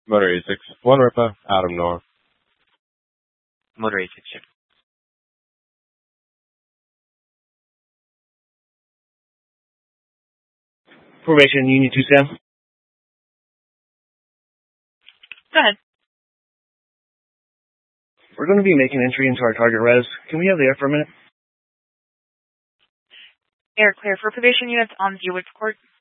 Motor 86, 1 Ripper, Adam North. Motor 86, sir. Formation, Union 2 Sam. Go ahead. We're going to be making entry into our target res. Can we have the air for a minute? Air clear for probation units on Zewicks Court.